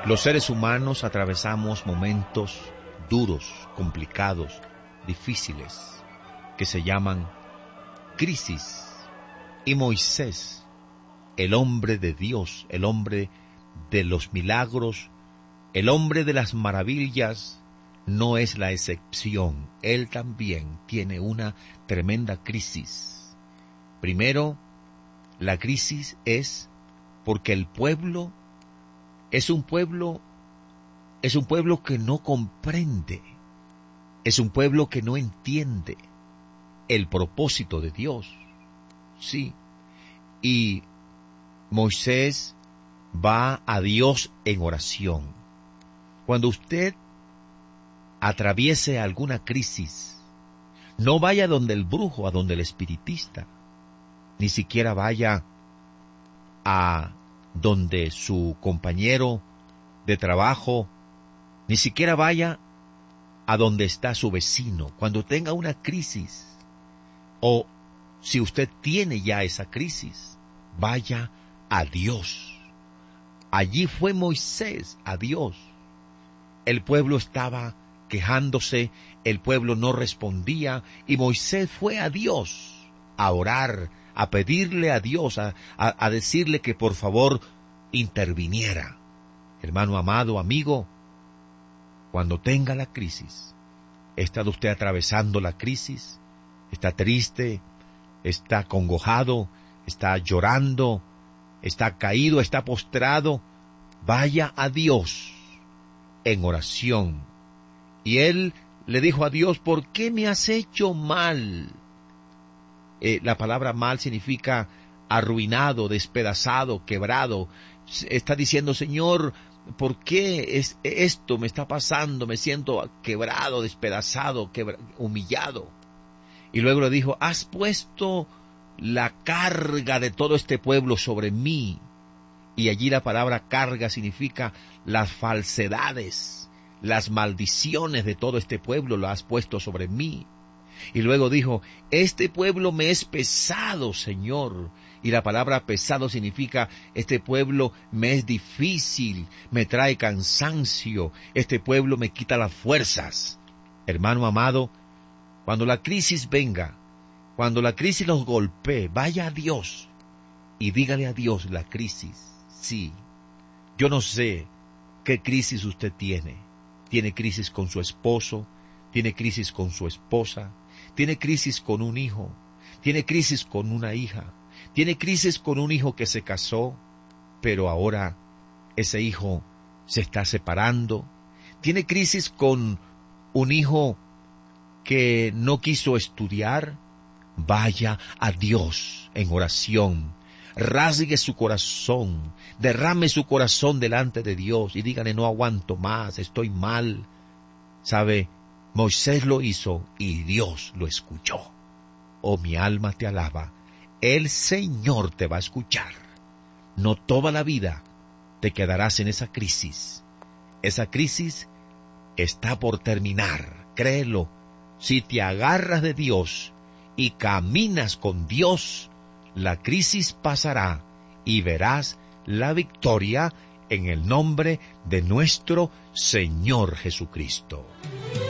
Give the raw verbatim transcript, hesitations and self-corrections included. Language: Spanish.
Los seres humanos atravesamos momentos duros, complicados, difíciles, que se llaman crisis. Y Moisés, el hombre de Dios, el hombre de los milagros, el hombre de las maravillas, no es la excepción. Él también tiene una tremenda crisis. Primero, la crisis es porque el pueblo es un pueblo, es un pueblo que no comprende, es un pueblo que no entiende el propósito de Dios. Sí, y Moisés va a Dios en oración. Cuando usted atraviese alguna crisis, no vaya donde el brujo, a donde el espiritista, ni siquiera vaya a donde su compañero de trabajo, ni siquiera vaya a donde está su vecino. Cuando tenga una crisis, o si usted tiene ya esa crisis, vaya a Dios. Allí fue Moisés, a Dios. El pueblo estaba quejándose, el pueblo no respondía, y Moisés fue a Dios a orar, a pedirle a Dios, a, a, a decirle que por favor interviniera. Hermano amado, amigo, cuando tenga la crisis, ¿está usted atravesando la crisis? ¿Está triste? ¿Está acongojado? ¿Está llorando? ¿Está caído? ¿Está postrado? Vaya a Dios en oración. Y él le dijo a Dios, ¿por qué me has hecho mal? Eh, la palabra mal significa arruinado, despedazado, quebrado. Está diciendo, Señor, ¿por qué es, esto me está pasando? Me siento quebrado, despedazado, quebra, humillado. Y luego le dijo, has puesto la carga de todo este pueblo sobre mí. Y allí la palabra carga significa las falsedades, las maldiciones de todo este pueblo lo has puesto sobre mí. Y luego dijo, este pueblo me es pesado, Señor. Y la palabra pesado significa, este pueblo me es difícil, me trae cansancio, este pueblo me quita las fuerzas. Hermano amado, cuando la crisis venga, cuando la crisis los golpee, vaya a Dios y dígale a Dios la crisis. Sí, yo no sé qué crisis usted tiene. Tiene crisis con su esposo, tiene crisis con su esposa, tiene crisis con un hijo, tiene crisis con una hija, tiene crisis con un hijo que se casó, pero ahora ese hijo se está separando, tiene crisis con un hijo que no quiso estudiar. Vaya a Dios en oración, rasgue su corazón, derrame su corazón delante de Dios y dígale, no aguanto más, estoy mal. ¿Sabe? Moisés lo hizo y Dios lo escuchó. Oh, mi alma te alaba. El Señor te va a escuchar. No toda la vida te quedarás en esa crisis. Esa crisis está por terminar. Créelo. Si te agarras de Dios y caminas con Dios, la crisis pasará y verás la victoria en el nombre de nuestro Señor Jesucristo.